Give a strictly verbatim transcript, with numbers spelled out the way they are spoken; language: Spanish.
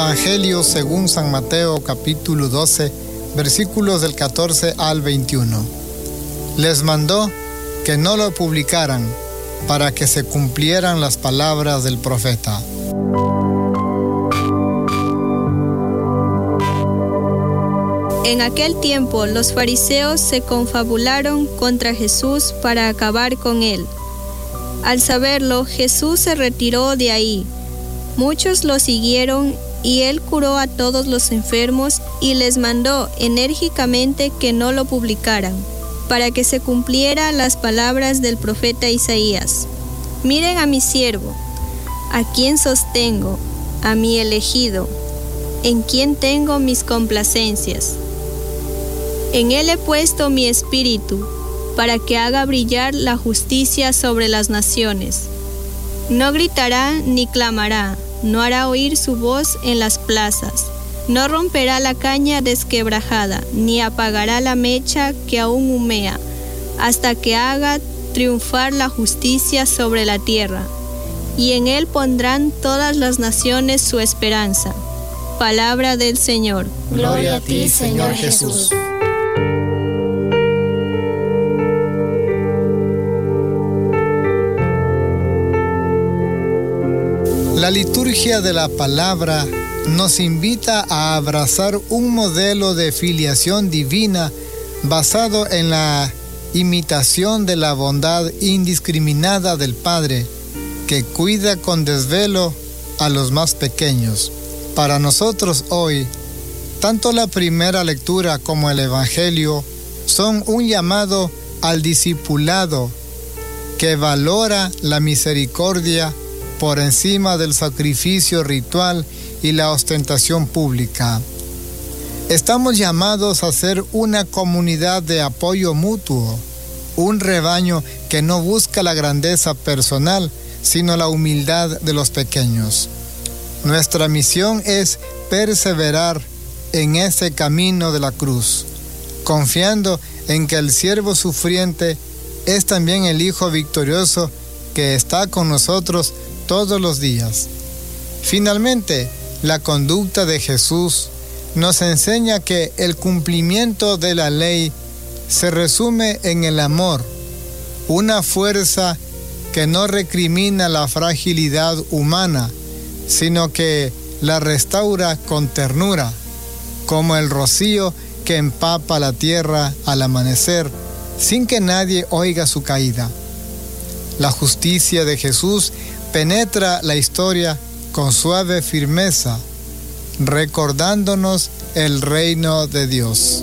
Evangelio según San Mateo, capítulo doce, versículos del catorce al veintiuno. Les mandó que no lo publicaran para que se cumplieran las palabras del profeta. En aquel tiempo los fariseos se confabularon contra Jesús para acabar con él. Al saberlo, Jesús se retiró de ahí. Muchos lo siguieron y él curó a todos los enfermos y les mandó enérgicamente que no lo publicaran, para que se cumplieran las palabras del profeta Isaías. Miren a mi siervo, a quien sostengo, a mi elegido, en quien tengo mis complacencias. En él he puesto mi espíritu, para que haga brillar la justicia sobre las naciones. No gritará ni clamará, no hará oír su voz en las plazas, no romperá la caña desquebrajada, ni apagará la mecha que aún humea, hasta que haga triunfar la justicia sobre la tierra. Y en él pondrán todas las naciones su esperanza. Palabra del Señor. Gloria a ti, Señor Jesús. La liturgia de la palabra nos invita a abrazar un modelo de filiación divina basado en la imitación de la bondad indiscriminada del Padre, que cuida con desvelo a los más pequeños. Para nosotros hoy, tanto la primera lectura como el Evangelio son un llamado al discipulado que valora la misericordia por encima del sacrificio ritual y la ostentación pública. Estamos llamados a ser una comunidad de apoyo mutuo, un rebaño que no busca la grandeza personal, sino la humildad de los pequeños. Nuestra misión es perseverar en ese camino de la cruz, confiando en que el siervo sufriente es también el Hijo victorioso que está con nosotros todos los días. Finalmente, la conducta de Jesús nos enseña que el cumplimiento de la ley se resume en el amor, una fuerza que no recrimina la fragilidad humana, sino que la restaura con ternura, como el rocío que empapa la tierra al amanecer, sin que nadie oiga su caída. La justicia de Jesús penetra la historia con suave firmeza, recordándonos el reino de Dios.